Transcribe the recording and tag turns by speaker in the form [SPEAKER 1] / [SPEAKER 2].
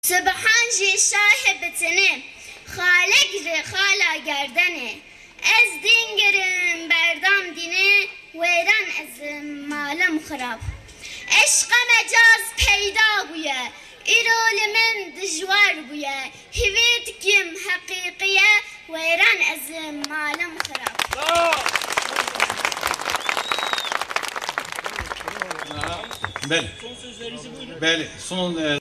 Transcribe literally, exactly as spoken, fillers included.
[SPEAKER 1] Subhan ji şahibetini, Halek ji hala gerdeni. Ez dingerim berdam dini, Veyran ez malım xirab. Eşqa mecaz peyda buye, İrolimin dijwar buye. Hivit kim hakikiye, Veyran ez malım xirab.
[SPEAKER 2] Bəli.
[SPEAKER 3] Son sözlerinizi buyurun.
[SPEAKER 2] Bəli. Son e,